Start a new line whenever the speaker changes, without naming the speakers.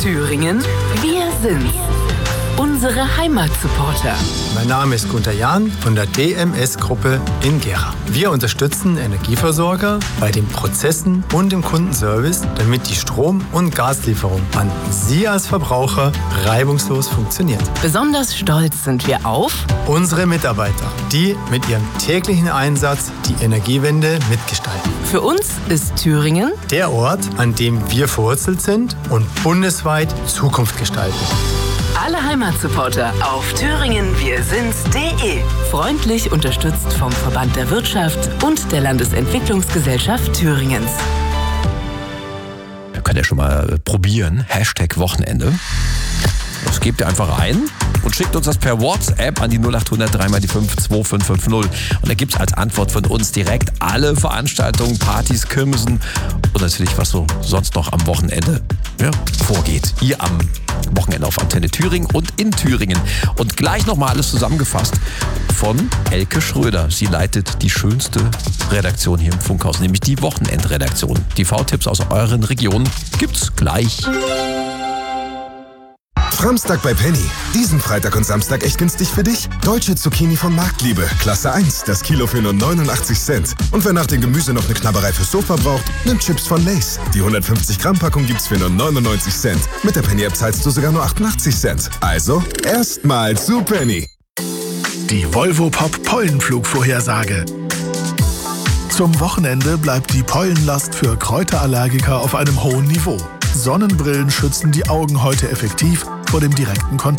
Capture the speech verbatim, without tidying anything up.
Thüringen, wir sind's. Unsere Heimatsupporter.
Mein Name ist Gunter Jahn von der D M S-Gruppe in Gera. Wir unterstützen Energieversorger bei den Prozessen und im Kundenservice, damit die Strom- und Gaslieferung an Sie als Verbraucher reibungslos funktioniert.
Besonders stolz sind wir auf
unsere Mitarbeiter, die mit ihrem täglichen Einsatz die Energiewende mitgestalten.
Für uns ist Thüringen
der Ort, an dem wir verwurzelt sind und bundesweit Zukunft gestalten.
Alle Heimatsupporter auf thüringen wir sind's punkt de. Freundlich unterstützt vom Verband der Wirtschaft und der Landesentwicklungsgesellschaft Thüringens.
Wir können ja schon mal probieren. Hashtag Wochenende. Das gebt ihr einfach ein und schickt uns das per WhatsApp an die null acht hundert drei mal die fünf zwei fünf fünf null. Und da gibt es als Antwort von uns direkt alle Veranstaltungen, Partys, Kirmesen und natürlich, was so sonst noch am Wochenende ja, vorgeht. Hier am Wochenende auf Antenne Thüringen und in Thüringen. Und gleich nochmal alles zusammengefasst von Elke Schröder. Sie leitet die schönste Redaktion hier im Funkhaus, nämlich die Wochenendredaktion. T V-Tipps aus euren Regionen gibt's gleich.
Samstag bei Penny. Diesen Freitag und Samstag echt günstig für dich. Deutsche Zucchini von Marktliebe. Klasse eins. Das Kilo für nur neunundachtzig Cent. Und wer nach dem Gemüse noch eine Knabberei fürs Sofa braucht, nimmt Chips von Lay's. Die hundertfünfzig Gramm Packung gibt's für nur neunundneunzig Cent. Mit der Penny-App zahlst du sogar nur achtundachtzig Cent. Also, erstmal zu Penny.
Die Volvo Pop Pollenflugvorhersage. Zum Wochenende bleibt die Pollenlast für Kräuterallergiker auf einem hohen Niveau. Sonnenbrillen schützen die Augen heute effektiv vor dem direkten Kontakt